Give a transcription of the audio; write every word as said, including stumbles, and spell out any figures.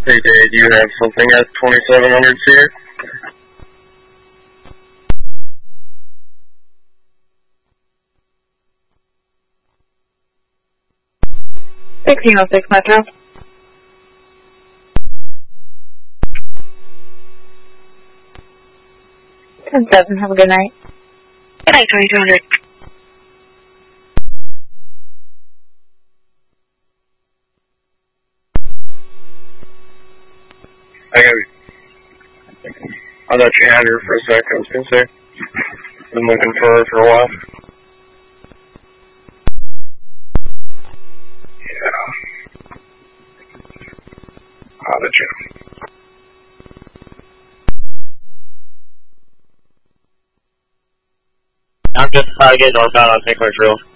Hey, Dave, do you have something at twenty-seven hundred seater? sixteen oh six Metro. ten seven, have a good night. Good night, twenty-two hundred. I got I'll let you have her for a second, I was going to say. Been looking for her for a while. Yeah. I'll let you. I'm just uh, getting northbound on Saint Clair Trail.